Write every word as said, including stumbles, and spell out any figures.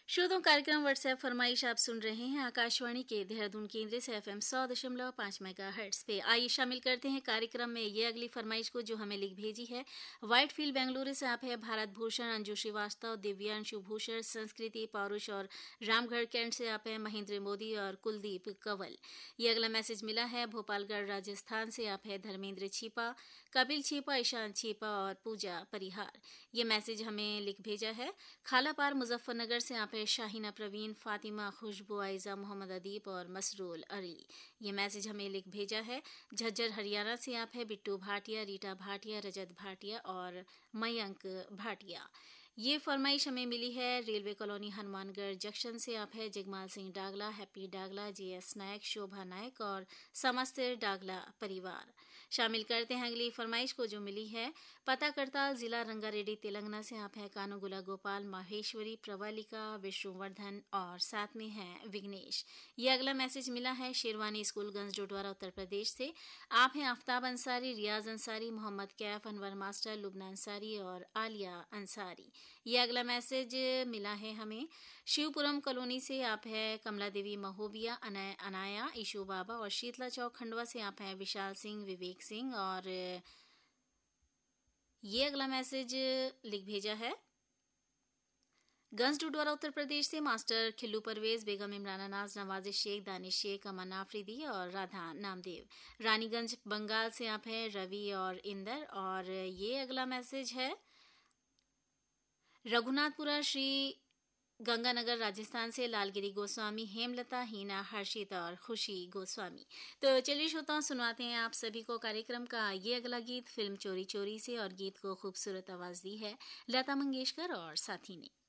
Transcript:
श्रोतों कार्यक्रम व्हाट्सएप फरमाइश आप सुन रहे हैं आकाशवाणी के देहरादून केंद्र से एफएम सौ दशमलव पाँच मेगाहर्ट्ज पे। आइए शामिल करते हैं कार्यक्रम में ये अगली फरमाइश को जो हमें लिख भेजी है। व्हाइट फील्ड बेंगलुरु से आप है भारत भूषण, अंजू श्रीवास्तव, दिव्यांशु भूषण, संस्कृति पौरुष और रामगढ़ कैंट से आप है महेंद्र मोदी और कुलदीप कंवल। ये अगला मैसेज मिला है भोपालगढ़ राजस्थान से आप है धर्मेंद्र छीपा, कपिल छीपा, ईशान छीपा और पूजा परिहार। ये मैसेज हमें लिख भेजा है खालापार मुजफ्फरनगर से आप है शाहीना प्रवीण, फातिमा, खुशबू, आयजा, मोहम्मद अदीब और मसरूल अली। ये मैसेज हमें लिख भेजा है झज्जर हरियाणा से आप है बिट्टू भाटिया, रीटा भाटिया, रजत भाटिया और मयंक भाटिया। ये फरमाइश हमें मिली है रेलवे कॉलोनी हनुमानगढ़ जंक्शन से आप है जगमाल सिंह डागला, हैप्पी डागला, जेएस नायक, शोभा नायक और समस्त डागला परिवार। शामिल करते हैं अगली फरमाइश को जो मिली है पता करताल जिला रंगारेड्डी तेलंगाना से आप है कानूगुला गोपाल, माहेश्वरी, प्रवालिका, विष्णुवर्धन और साथ में है विघ्नेश। ये अगला मैसेज मिला है शेरवानी स्कूलगंज डोडवारा उत्तर प्रदेश से आप हैं आफ्ताब अंसारी, रियाज अंसारी, मोहम्मद कैफ, अनवर मास्टर, लुबना अंसारी और आलिया अंसारी। ये अगला मैसेज मिला है हमें शिवपुरम कॉलोनी से आप है कमला देवी महोबिया, अनाया, अनाया ईशू बाबा और शीतला चौक खंडवा से आप हैं विशाल सिंह, विवेक सिंह और ये अगला मैसेज लिख भेजा है गंज डोडवारा उत्तर प्रदेश से मास्टर खिल्लू परवेज, बेगम इमराना नाज, नवाजिश शेख, दानिश शेख, अमन आफरीदी और राधा नामदेव। रानीगंज बंगाल से आप हैं रवि और इंदर और ये अगला मैसेज है रघुनाथपुरा श्री गंगानगर राजस्थान से लालगिरी गोस्वामी, हेमलता, हीना, हर्षित और खुशी गोस्वामी। तो चलिए श्रोताओं सुनवाते हैं आप सभी को कार्यक्रम का ये अगला गीत फिल्म चोरी चोरी से और गीत को खूबसूरत आवाज दी है लता मंगेशकर और साथी ने।